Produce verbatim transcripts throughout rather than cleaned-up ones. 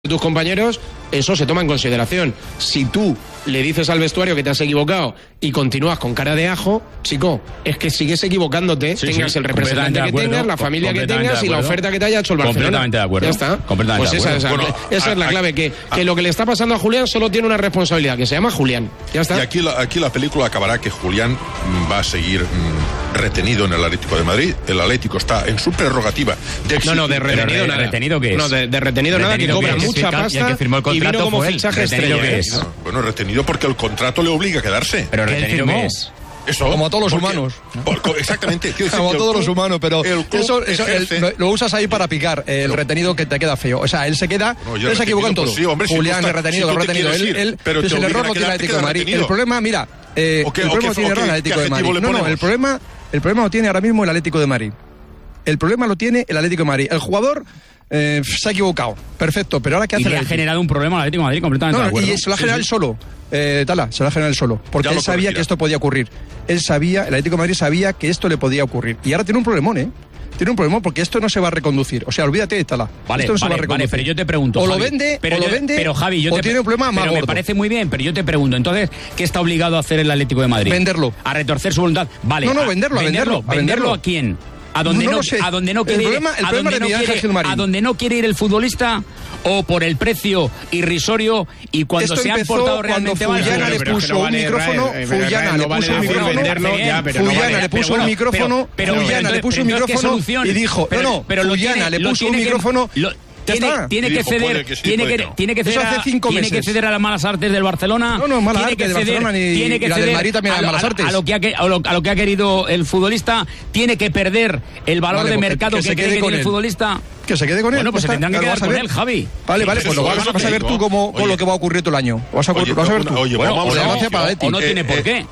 tus compañeros, eso se toma en consideración. Si tú le dices al vestuario que te has equivocado y continúas con cara de ajo, chico, es que sigues equivocándote, sí, tengas sí, el representante que acuerdo, tengas, la familia que tengas y la oferta que te haya hecho el Barcelona. Completamente de acuerdo. Ya está. Completamente pues esa, esa, bueno, esa a, es la clave, que, a, que lo que le está pasando a Julián solo tiene una responsabilidad, que se llama Julián. Ya está. Y aquí la, aquí la película acabará que Julián va a seguir mmm, retenido en el Atlético de Madrid. El Atlético está en su prerrogativa de No, no, de retenido nada. ¿Retenido qué es? No, de, de retenido, retenido nada, que cobra que mucha pasta y, que firmó el contrato y vino como fichaje estrella. ¿Qué es? No, bueno, retenido porque el contrato le obliga a quedarse. Pero retenido ¿qué es? Eso, como a todos los porque, humanos. Porque, exactamente. Como a todos los humanos, pero eso, eso el, lo usas ahí para picar, el no. retenido que te queda feo. O sea, él se queda, no, él se equivoca en todo. Pues sí, hombre, Julián, si el retenido, si el retenido. Él, él, pero el error no tiene el Atlético de Madrid. El problema, mira, eh, el problema no tiene error el Atlético de Madrid. No, no, el problema, el problema lo tiene ahora mismo el Atlético de Madrid. El problema lo tiene el Atlético de Madrid. El jugador eh, se ha equivocado. Perfecto, pero ahora ¿qué hace? Y le ha generado un problema al Atlético de Madrid completamente no, de acuerdo. Y se lo ha generado él sí, sí. solo. Eh, Tala, se lo ha generado él solo. Porque ya él sabía corregirá. que esto podía ocurrir. Él sabía, el Atlético de Madrid sabía que esto le podía ocurrir. Y ahora tiene un problemón, ¿eh? Tiene un problema porque esto no se va a reconducir. O sea, olvídate de Tala. Vale, esto no vale, se va a reconducir. Vale, pero yo te pregunto. O Javi, lo vende, pero o lo yo, vende, pero Javi, yo o te, tiene un problema más pero gordo. Me parece muy bien, pero yo te pregunto, entonces, ¿qué está obligado a hacer el Atlético de Madrid? Venderlo. A retorcer su voluntad. Vale. No, no, venderlo, a venderlo. ¿Venderlo, a venderlo a quién? A donde no, no, no a donde no quiere el problema, el a, problema donde no quiere, a donde no quiere ir el futbolista, o por el precio irrisorio, y cuando Esto se han portado realmente mal. Fullana le puso un micrófono, Fullana le puso un micrófono, Fullana le puso un micrófono, Fullana le puso un micrófono y dijo, no, no, Fullana le puso un micrófono. Tiene, tiene que ceder, que sí, tiene, que, no. tiene que ceder, a, tiene que ceder a las malas artes del Barcelona. No, no, malas artes de Barcelona ni tiene que la ceder del Madrid también a las malas artes. A lo, que ha, a, lo, a lo que ha querido el futbolista, tiene que perder el valor vale, de mercado que, que, que cree que tiene el futbolista. Que se quede con él. Bueno, pues se tendrán que quedar con él, Javi. Vale, vale, pues lo vas a saber tú cómo, con lo que va a ocurrir todo el año. Vas a ver tú. Oye, vamos a o no tiene por qué.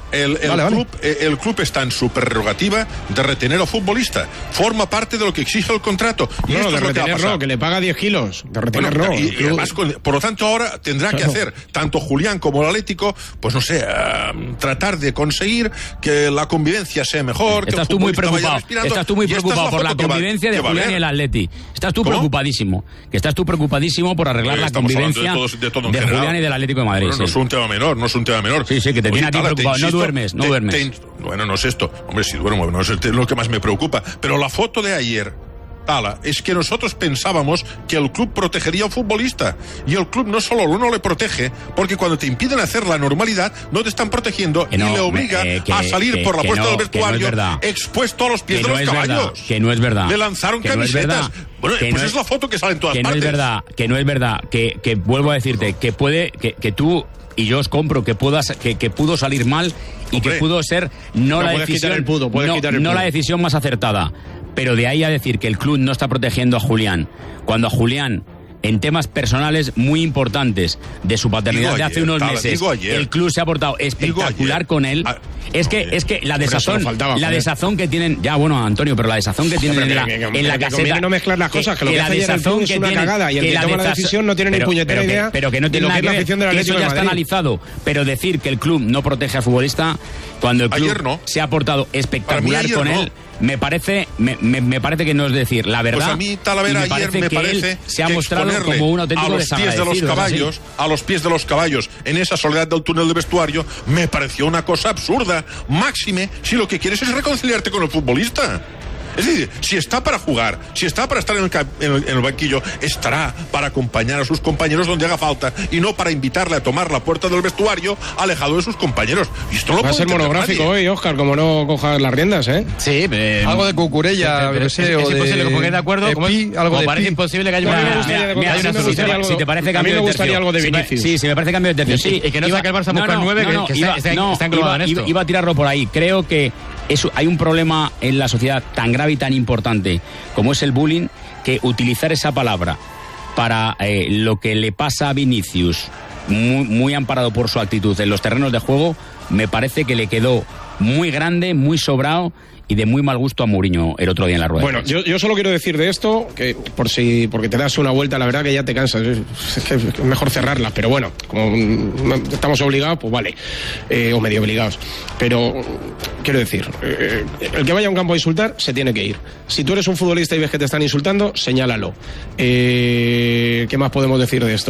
El club está en su prerrogativa de retener al futbolista. Forma parte de lo que exige el contrato. No, de retenerlo, que le paga diez kilos. De retenerlo. Y además, por lo tanto, ahora tendrá que hacer tanto Julián como el Atlético, pues no sé, tratar de conseguir que la convivencia sea mejor. Estás tú muy preocupado. Estás tú muy preocupado por la convivencia de Julián y el Atleti. Estás tú ¿Cómo? preocupadísimo. Que estás tú preocupadísimo por arreglar Oye, la convivencia de, todo, de, todo de Julián y del Atlético de Madrid. Bueno, sí. no es un tema menor, no es un tema menor. Sí, sí, que te Oye, tiene a ti preocupado. Insisto, no duermes, no te, duermes. Te, bueno, no es esto. Hombre, si duermo, no es lo que más me preocupa. Pero la foto de ayer, Tala, es que nosotros pensábamos que el club protegería al futbolista. Y el club no solo no le protege, porque cuando te impiden hacer la normalidad, no te están protegiendo no, y le obliga eh, que, a salir que, por la puerta no, del vestuario no expuesto a los pies que de los no caballos. Verdad, que no es verdad. Le lanzaron que camisetas. No bueno, que pues no es, es la foto que sale en todas que partes. No es verdad, que no es verdad. Que, que vuelvo a decirte, que puede, que, que tú... Y yo os compro que puedas que, que pudo salir mal y Hombre, que pudo ser no, no la decisión el pudo, no, quitar el no la decisión más acertada. Pero de ahí a decir que el club no está protegiendo a Julián, cuando a Julián, en temas personales muy importantes de su paternidad ayer, de hace unos tal, meses, el club se ha portado espectacular con él. Ah, es que es que la desazón, faltaba, la desazón que tienen, ya bueno, Antonio, pero la desazón que tienen en la, que, que, en la caseta. Conviene no mezclar las cosas, que, que lo que, que hace ayer el club es una cagada y el que, que toma la decisión no tiene pero, ni puñetera pero, idea pero que no tiene de lo que es la afición de la Eso ya está analizado, pero decir que el club no protege al futbolista cuando el club no. se ha portado espectacular con no. él. Me parece, me, me, me parece que no es decir la verdad. Pues a mí Talavera me ayer me que parece él se ha mostrado como un auténtico a los pies de los caballos, a los pies de los caballos, en esa soledad del túnel de vestuario, me pareció una cosa absurda. Máxime, si lo que quieres es reconciliarte con el futbolista. Es decir, si está para jugar, si está para estar en el, en, el, en el banquillo, estará para acompañar a sus compañeros donde haga falta y no para invitarle a tomar la puerta del vestuario alejado de sus compañeros. Y esto lo va a ser monográfico hoy, Óscar, como no cojas las riendas, ¿eh? Sí, eh, algo de Cucurella, pero, no sé, es, o es imposible de, que pongáis de acuerdo, de como, pi, algo como de parece pi. imposible que haya una, mira, mira, mira, haya una solución. Algo, si te parece cambio a mí me gustaría de algo de Vinicius. Sí, si me parece cambio de tercio. Sí, y que no iba, saque el Barça a buscar no, nueve, no, no, que, que iba, está, no, está englobado iba, en esto. Iba, iba a tirarlo por ahí. Creo que eso, hay un problema en la sociedad tan grave y tan importante como es el bullying, que utilizar esa palabra para eh, lo que le pasa a Vinicius, muy, muy amparado por su actitud en los terrenos de juego, me parece que le quedó muy grande, muy sobrado y de muy mal gusto a Mourinho el otro día en la rueda. Bueno, yo, yo solo quiero decir de esto, que por si, porque te das una vuelta, la verdad que ya te cansas, es que es mejor cerrarla, pero bueno, como estamos obligados, pues vale, eh, o medio obligados. Pero, quiero decir, eh, el que vaya a un campo a insultar, se tiene que ir. Si tú eres un futbolista y ves que te están insultando, señálalo. Eh, ¿Qué más podemos decir de esto?